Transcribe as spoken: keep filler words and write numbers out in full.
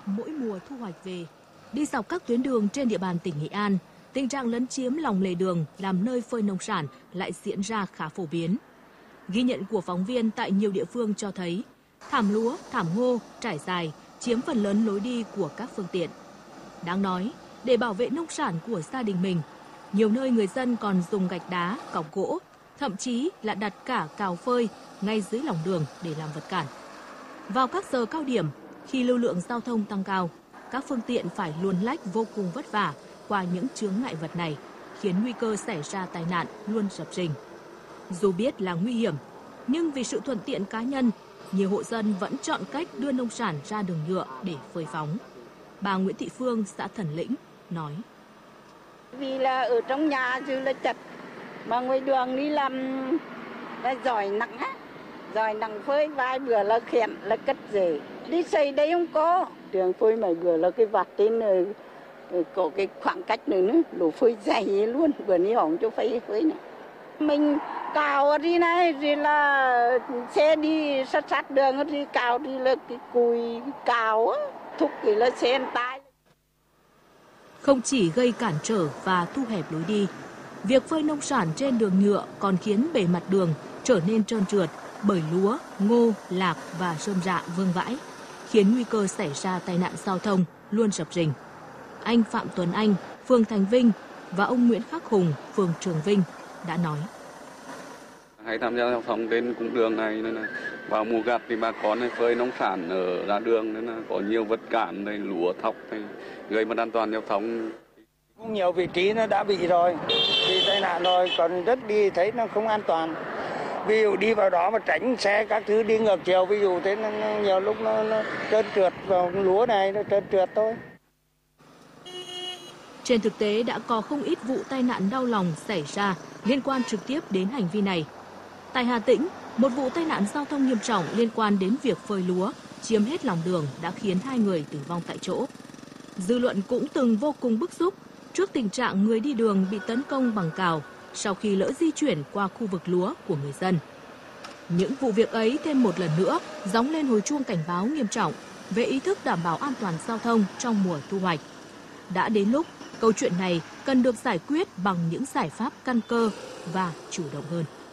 Mỗi mùa thu hoạch về, đi dọc các tuyến đường trên địa bàn tỉnh Nghệ An, tình trạng lấn chiếm lòng lề đường làm nơi phơi nông sản lại diễn ra khá phổ biến. Ghi nhận của phóng viên tại nhiều địa phương cho thấy, thảm lúa, thảm ngô, trải dài chiếm phần lớn lối đi của các phương tiện. Đáng nói, để bảo vệ nông sản của gia đình mình, nhiều nơi người dân còn dùng gạch đá, cọc gỗ, thậm chí là đặt cả cào phơi ngay dưới lòng đường để làm vật cản. Vào các giờ cao điểm, khi lưu lượng giao thông tăng cao, các phương tiện phải luồn lách vô cùng vất vả qua những chướng ngại vật này, khiến nguy cơ xảy ra tai nạn luôn rập rình. Dù biết là nguy hiểm, nhưng vì sự thuận tiện cá nhân, nhiều hộ dân vẫn chọn cách đưa nông sản ra đường nhựa để phơi phóng. Bà Nguyễn Thị Phương, xã Thần Lĩnh, nói. Vì là ở trong nhà chứ là chật, mà ngoài đường đi làm là giỏi nặng á, giỏi nặng phơi vài bữa là khẹn là cất rể. Đi xây đây không có. Đường phơi mấy bữa là cái vạt trên này, có cái khoảng cách nữa nữa, đổ phơi dày luôn, bữa ní hỏng cho phơi phơi này. Mình cào đi này, rồi là xe đi sát sát đường thì cào đi là cái cùi cào á, thúc thì là xe tay. Không chỉ gây cản trở và thu hẹp lối đi, việc phơi nông sản trên đường nhựa còn khiến bề mặt đường trở nên trơn trượt bởi lúa, ngô, lạc và rơm rạ vương vãi, khiến nguy cơ xảy ra tai nạn giao thông luôn rập rình. Anh Phạm Tuấn Anh, phường Thành Vinh và ông Nguyễn Khắc Hùng, phường Trường Vinh đã nói. Hãy tham gia giao thông trên cung đường này, nên là vào mùa gặt thì bà con hay phơi nông sản ở ra đường, nên là có nhiều vật cản, này, lúa thóc này, gây mất an toàn giao thông. Cũng nhiều vị trí nó đã bị rồi, bị tai nạn rồi, còn rất đi thấy nó không an toàn. Ví dụ đi vào đó mà tránh xe các thứ đi ngược chiều, ví dụ thế nó, nó nhiều lúc nó, nó trơn trượt vào lúa này, nó trơn trượt thôi. Trên thực tế đã có không ít vụ tai nạn đau lòng xảy ra liên quan trực tiếp đến hành vi này. Tại Hà Tĩnh, một vụ tai nạn giao thông nghiêm trọng liên quan đến việc phơi lúa chiếm hết lòng đường đã khiến hai người tử vong tại chỗ. Dư luận cũng từng vô cùng bức xúc trước tình trạng người đi đường bị tấn công bằng cào sau khi lỡ di chuyển qua khu vực lúa của người dân. Những vụ việc ấy thêm một lần nữa gióng lên hồi chuông cảnh báo nghiêm trọng về ý thức đảm bảo an toàn giao thông trong mùa thu hoạch. Đã đến lúc câu chuyện này cần được giải quyết bằng những giải pháp căn cơ và chủ động hơn.